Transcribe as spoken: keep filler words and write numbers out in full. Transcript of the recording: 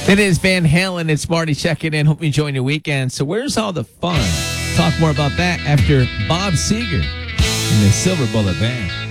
It is Van Halen. It's Marty checking in. Hope you enjoying your weekend. So where's all the fun? Talk more about that after Bob Seger and the Silver Bullet Band.